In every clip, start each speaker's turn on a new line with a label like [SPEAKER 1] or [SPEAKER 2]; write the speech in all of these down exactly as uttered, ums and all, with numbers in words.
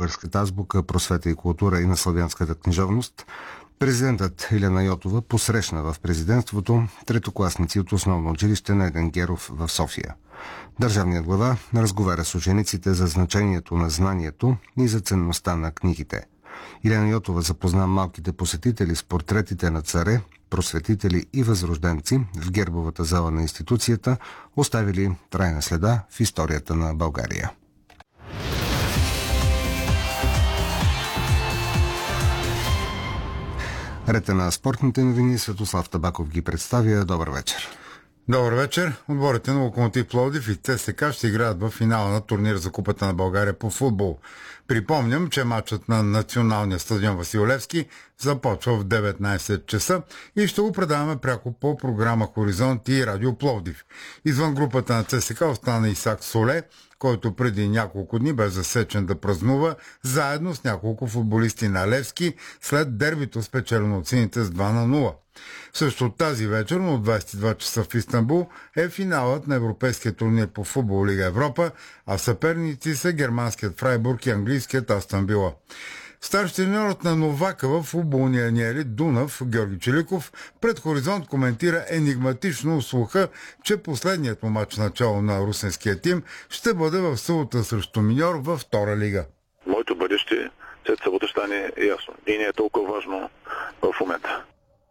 [SPEAKER 1] българската азбука, просвета и култура и на славянската книжовност, президентът Илияна Йотова посрещна в президентството третокласници от основно училище Найден Геров в София. Държавният глава разговаря с учениците за значението на знанието и за ценността на книгите. Илияна Йотова запозна малките посетители с портретите на царе, просветители и възрожденци в гербовата зала на институцията, оставили трайна следа в историята на България. Ред на спортните новини, Светослав Табаков ги представя. Добър вечер.
[SPEAKER 2] Добър вечер. Отборите на Локомотив Пловдив и ЦСКА ще играят в финала на турнир за Купата на България по футбол. Припомням, че матчът на националния стадион Васил Левски започва в деветнайсет часа и ще го предаваме пряко по програма Хоризонт и Радио Пловдив. Извън групата на ЦСКА остана Исак Соле, който преди няколко дни бе засечен да празнува заедно с няколко футболисти на Левски след дербито спечелено от сините с два на нула. Също тази вечер, но от двайсет и два часа в Истанбул, е финалът на Европейския турнир по футбол Лига Европа, а съперници са германският Фрайбург и английският Астън Вила. Старши треньорът на Новака в футболния ни елит Дунав, Георги Чиликов, пред Хоризонт коментира енигматично слуха, че последният му мач начало на русенския тим ще бъде в събота срещу Миньор във втора лига.
[SPEAKER 3] Моето бъдеще след събота ще стане ясно и не е толкова важно в момента.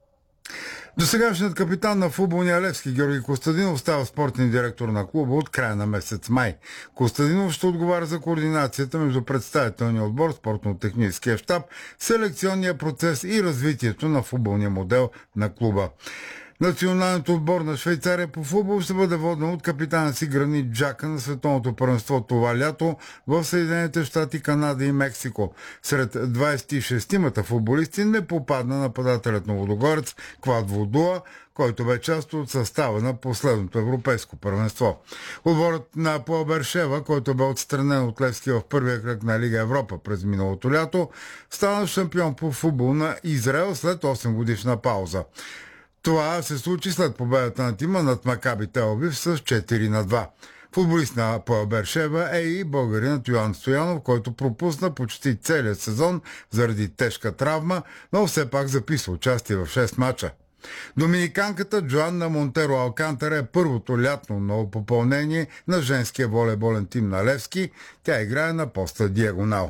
[SPEAKER 2] Досегашният капитан на футболния Левски Георги Костадинов става спортен директор на клуба от края на месец май. Костадинов ще отговаря за координацията между представителния отбор, спортно-техническия щаб, селекционния процес и развитието на футболния модел на клуба. Националният отбор на Швейцария по футбол ще бъде воден от капитана си Гранит Джака на световното първенство това лято в Съединените щати, Канада и Мексико. Сред двайсет и шестимата футболисти не попадна нападателят на Лудогорец Квад Водуа, който бе част от състава на последното европейско първенство. Отборът на Апоел Бершева, който бе отстранен от Левски в първия кръг на Лига Европа през миналото лято, стана шампион по футбол на Израел след осем годишна пауза. Това се случи след победата на тима над Макаби Тел Авив с четири на два. Футболист на Апоел Бершева е и българинът Йоан Стоянов, който пропусна почти целият сезон заради тежка травма, но все пак записа участие в шест мача. Доминиканката Джоанна Монтеро Алкантара е първото лятно ново попълнение на женския волейболен тим на Левски. Тя играе на поста диагонал.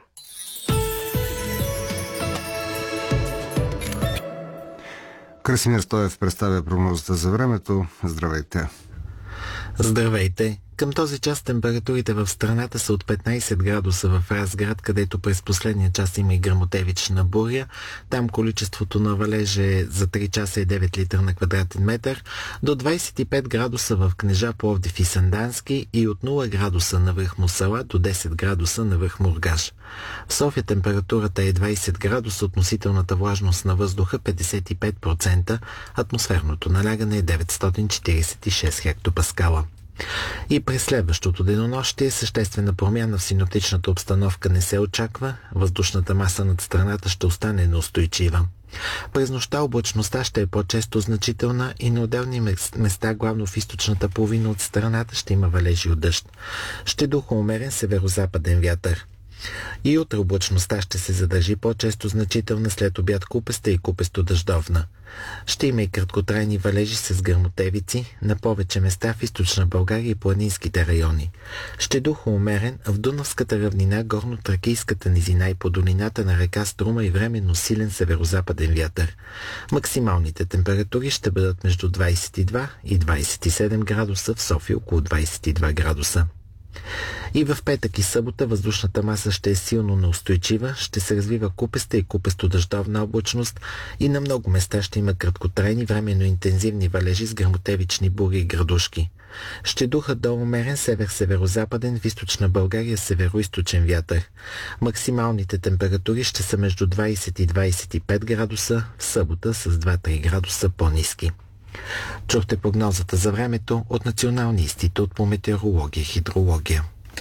[SPEAKER 1] Красимир Стоев представя прогнозата за времето. Здравейте!
[SPEAKER 4] Здравейте! Към този час температурите в страната са от петнайсет градуса в Разград, където през последния час има и гръмотевична буря. Там количеството на валежа е за три часа и девет литра на квадратен метър, до двайсет и пет градуса в Кнежа, Пловдив и Сандански и от нула градуса на връх Мусала до десет градуса на връх Мургаш. В София температурата е двайсет градуса, относителната влажност на въздуха петдесет и пет процента, атмосферното налягане е деветстотин четирийсет и шест хектопаскала. И през следващото денонощие съществена промяна в синоптичната обстановка не се очаква, въздушната маса над страната ще остане неустойчива. През нощта облачността ще е по-често значителна и на отделни места, главно в източната половина от страната, ще има валежи от дъжд. Ще духа умерен северо-западен вятър. И утре облачността ще се задържи по-често значителна, след обяд купеста и купесто-дъждовна. Ще има и краткотрайни валежи с гръмотевици на повече места в източна България и планинските райони. Ще духа умерен в Дунавската равнина, горно-тракийската низина и по долината на река Струма и временно силен северо-западен вятър. Максималните температури ще бъдат между двайсет и два и двайсет и седем градуса, в София около двайсет и два градуса. И в петък и събота въздушната маса ще е силно неустойчива, ще се развива купеста и купесто-дъждовна облачност и на много места ще има краткотрайни временно интензивни валежи с гръмотевични бури и градушки. Ще духа до умерен север-северозападен, в източна България северо-источен вятър. Максималните температури ще са между двайсет и двайсет и пет градуса, в събота с два-три градуса по-ниски. Чухте прогнозата за времето от Националния институт по метеорология и хидрология.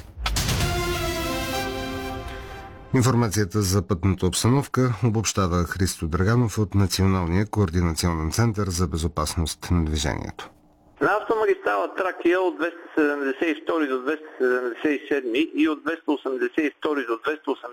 [SPEAKER 1] Информацията за пътната обстановка обобщава Христо Драганов от Националния координационен център за безопасност на движението.
[SPEAKER 5] На автомагистрала Тракия от двеста седемдесет и втори до двеста седемдесет и седми и от двеста осемдесет и втори до двеста осемдесет